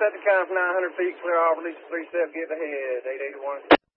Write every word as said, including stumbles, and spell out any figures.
set the count for nine hundred feet, clear off, release three step, get ahead, eight eighty-one.